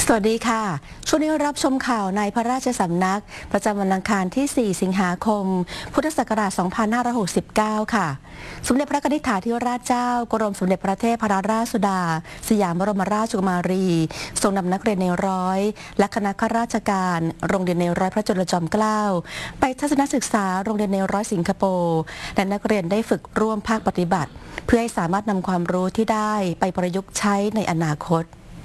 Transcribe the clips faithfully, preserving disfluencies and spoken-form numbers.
สวัสดีค่ะช่วงนี้รับชมข่าวในพระราชสำนักประจำวันอังคารที่ สี่ สิงหาคม พุทธศักราช สองพันห้าร้อยหกสิบเก้า ค่ะสมเด็จพระนิธิธิราชเจ้ากรมสมเด็จพระเทพรัตนราชสุดาสยามบรมราชกุมารีทรงนำนักเรียนในร้อยและคณะข้าราชการโรงเรียนในร้อยพระจุลจอมเกล้าไปทัศนศึกษาโรงเรียนในร้อยสิงคโปร์และนักเรียนได้ฝึกร่วมภาคปฏิบัติเพื่อให้สามารถนำความรู้ที่ได้ไปประยุกต์ใช้ในอนาคต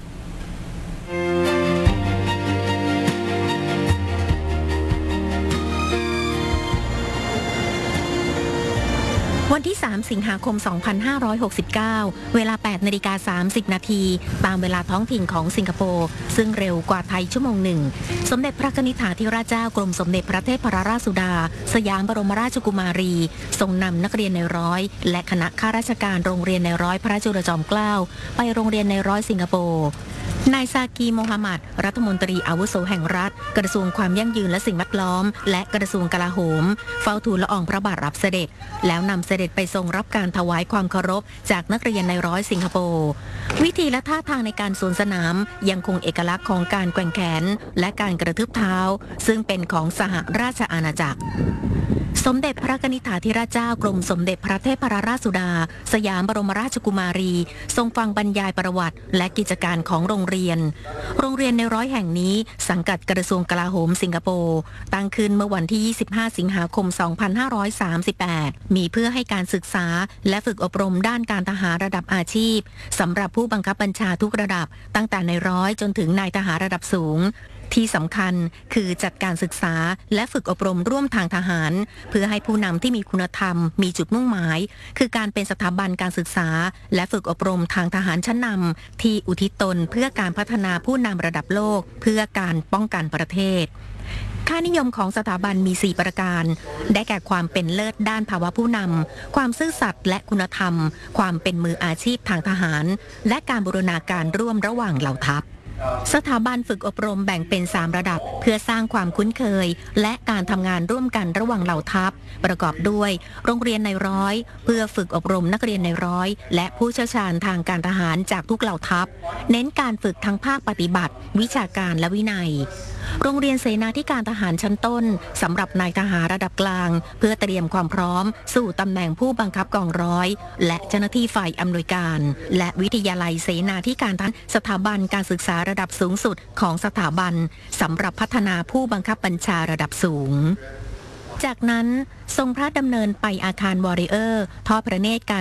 วันที่ สาม สิงหาคม สองพันห้าร้อยหกสิบเก้า เวลา แปดนาฬิกาสามสิบนาทีตามเวลาท้องถิ่นของสิงคโปร์ซึ่งเร็วกว่าไทยชั่วโมงหนึ่งสมเด็จพระนิธิธิราชเจ้ากรมสมเด็จพระเทพรัตนราชสุดาสยามบรมราชกุมารีทรงนำนักเรียนในร้อยและคณะข้าราชการโรงเรียนในร้อยพระจุลจอมเกล้าไปโรงเรียนในร้อยสิงคโปร์นายซากีโมฮัมหมัดรัฐมนตรีอาวุโสแห่งรัฐกระทรวงความยั่งยืนและสิ่งแวดล้อมและกระทรวงกลาโหมเฝ้าทูลละอองพระบาทรับเสด็จแล้วนำเสด็จไปทรงรับการถวายความเคารพจากนักเรียนในร้อยสิงคโปร์วิธีและท่าทางในการสวนสนามยังคงเอกลักษณ์ของการแกว่งแขนและการกระทืบเท้าซึ่งเป็นของสหราชอาณาจักรสมเด็จพระนิธิธิราชเจ้ากรมสมเด็จพระเทพรัตนราชสุดาสยามบรมราชกุมารีทรงฟังบรรยายประวัติและกิจการของโรงเรียนโรงเรียนในร้อยแห่งนี้สังกัดกระทรวงกลาโหมสิงคโปร์ตั้งขึ้นเมื่อวันที่ ยี่สิบห้า สิงหาคม สองพันห้าร้อยสามสิบแปด มีเพื่อให้การศึกษาและฝึกอบรมด้านการทหารระดับอาชีพสำหรับผู้บังคับบัญชาทุกระดับตั้งแต่ในร้อยจนถึงนายทหารระดับสูงที่สำคัญคือจัดการศึกษาและฝึกอบรมร่วมทางทหารเพื่อให้ผู้นำที่มีคุณธรรมมีจุดมุ่งหมายคือการเป็นสถาบันการศึกษาและฝึกอบรมทางทหารชั้นนำที่อุทิศตนเพื่อการพัฒนาผู้นำระดับโลกเพื่อการป้องกันประเทศค่านิยมของสถาบันมีสี่ประการได้แก่ความเป็นเลิศด้านภาวะผู้นำความซื่อสัตย์และคุณธรรมความเป็นมืออาชีพทางทหารและการบูรณาการร่วมระหว่างเหล่าทัพสถาบันฝึกอบรมแบ่งเป็นสามระดับเพื่อสร้างความคุ้นเคยและการทำงานร่วมกันระหว่างเหล่าทัพประกอบด้วยโรงเรียนในร้อยเพื่อฝึกอบรมนักเรียนในร้อยและผู้เชี่ยวชาญทางการทหารจากทุกเหล่าทัพเน้นการฝึกทั้งภาคปฏิบัติวิชาการและวินัยโรงเรียนเสนาธิการทหารชั้นต้นสำหรับนายทหารระดับกลางเพื่อเตรียมความพร้อมสู่ตำแหน่งผู้บังคับกองร้อยและเจ้าหน้าที่ฝ่ายอำนวยการและวิทยาลัยเสนาธิการทหารสถาบันการศึกษาระดับสูงสุดของสถาบันสำหรับพัฒนาผู้บังคับบัญชาระดับสูงจากนั้นทรงพระดำเนินไปอาคารวอริเออร์ทอดพระเนตรการ